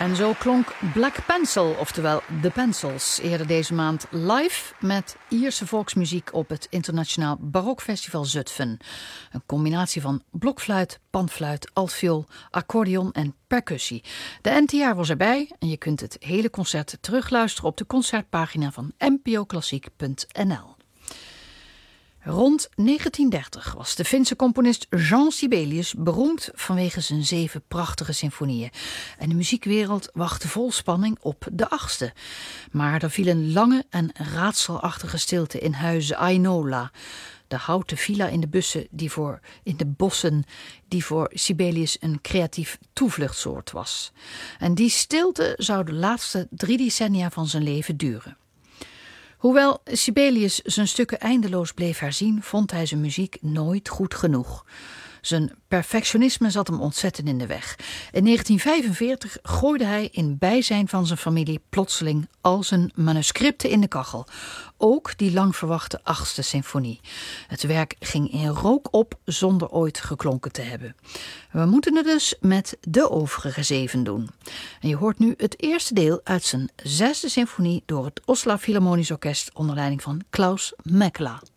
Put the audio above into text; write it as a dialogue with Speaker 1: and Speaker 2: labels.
Speaker 1: En zo klonk Black Pencil, oftewel The Pencils, eerder deze maand live met Ierse volksmuziek op het Internationaal Barokfestival Zutphen. Een combinatie van blokfluit, panfluit, altviool, accordeon en percussie. De NTR was erbij en je kunt het hele concert terugluisteren op de concertpagina van npoklassiek.nl. Rond 1930 was de Finse componist Jean Sibelius beroemd vanwege zijn 7 prachtige symfonieën. En de muziekwereld wachtte vol spanning op de 8e. Maar er viel een lange en raadselachtige stilte in huize Ainola. De houten villa in de bossen die voor Sibelius een creatief toevluchtsoord was. En die stilte zou de laatste 3 decennia van zijn leven duren. Hoewel Sibelius zijn stukken eindeloos bleef herzien, vond hij zijn muziek nooit goed genoeg. Zijn perfectionisme zat hem ontzettend in de weg. In 1945 gooide hij in bijzijn van zijn familie plotseling al zijn manuscripten in de kachel. Ook die lang verwachte 8e symfonie. Het werk ging in rook op zonder ooit geklonken te hebben. We moeten het dus met de overige 7 doen. En je hoort nu het eerste deel uit zijn 6e symfonie door het Oslo Philharmonisch Orkest onder leiding van Klaus Mäkelä.